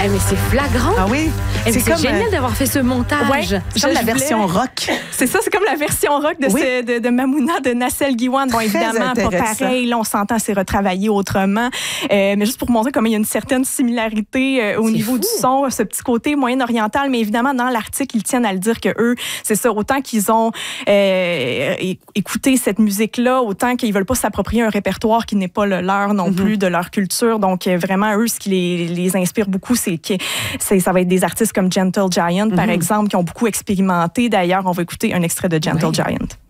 mais c'est flagrant. Ah oui? C'est génial d'avoir fait ce montage. Ouais, c'est la version rock. C'est ça, c'est comme la version rock de Mamouna de Nassel Guiwan. Bon, évidemment, pas pareil. Là, on s'entend, c'est retravaillé autrement. Mais juste pour montrer comment il y a une certaine similarité au niveau du son, ce petit côté moyen-oriental. Mais évidemment, dans l'article, ils tiennent à le dire que eux, c'est ça, autant qu'ils ont écouté cette musique-là, autant qu'ils veulent pas s'approprier un répertoire qui n'est pas le leur non plus, de leur culture. Donc, vraiment, eux, ce qui les inspire beaucoup, ça va être des artistes comme Gentle Giant, par exemple, qui ont beaucoup expérimenté. D'ailleurs, on va écouter un extrait de Gentle Giant.